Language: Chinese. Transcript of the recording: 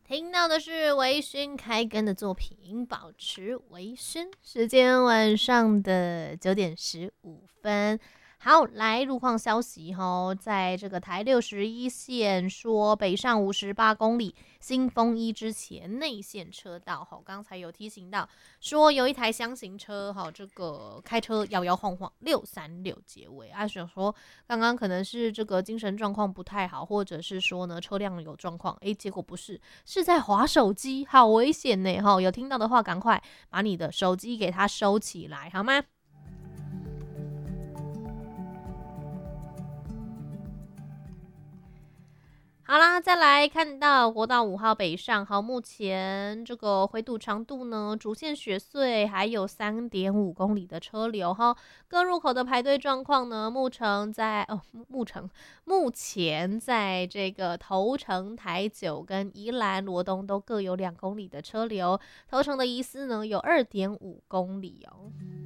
听到的是微醺开根的作品，保持微醺。时间晚上的9点15分。好，来路况消息哈，在这个台61线说北上58公里，新丰一之前内线车道哈，刚才有提醒到说有一台箱型车哈，这个开车摇摇晃晃636结尾，想说刚刚可能是这个精神状况不太好，或者是说呢车辆有状况，结果不是，是在滑手机，好危险呢哈！有听到的话，赶快把你的手机给它收起来，好吗？好啦，再来看到国道5号北上，好，目前这个回堵长度呢，主线雪隧还有3.5公里的车流哈，各入口的排队状况呢，目前在这个头城、台九跟宜兰罗东都各有2公里的车流，头城的宜思呢有2.5公里哦。